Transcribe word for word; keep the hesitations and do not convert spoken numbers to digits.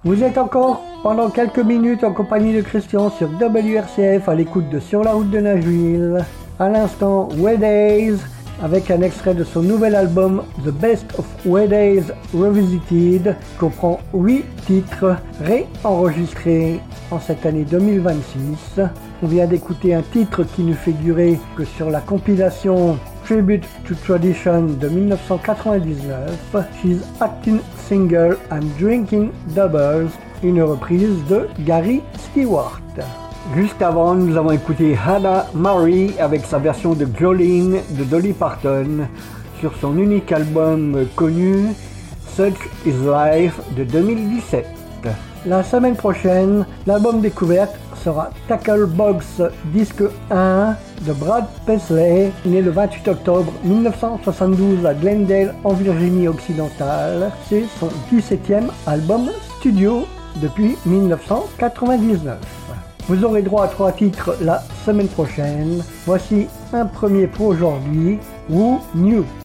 Vous êtes encore pendant quelques minutes en compagnie de Christian sur W R C F à l'écoute de Sur la route de Nashville. À l'instant, Way Days avec un extrait de son nouvel album The Best of Way Days Revisited, qui comprend huit titres réenregistrés en cette année deux mille vingt-six. On vient d'écouter un titre qui ne figurait que sur la compilation Tribute to Tradition de dix-neuf cent quatre-vingt-dix-neuf, She's Acting Single and Drinking Doubles, une reprise de Gary Stewart. Juste avant, nous avons écouté Hannah Murray avec sa version de Jolene de Dolly Parton sur son unique album connu Such Is Life de deux mille dix-sept. La semaine prochaine, l'album découverte sera Tackle Box Disque un de Brad Paisley, né le vingt-huit octobre mille neuf cent soixante-douze à Glendale en Virginie occidentale. C'est son dix-septième album studio depuis mille neuf cent quatre-vingt-dix-neuf. Vous aurez droit à trois titres la semaine prochaine. Voici un premier pour aujourd'hui, Who Knew?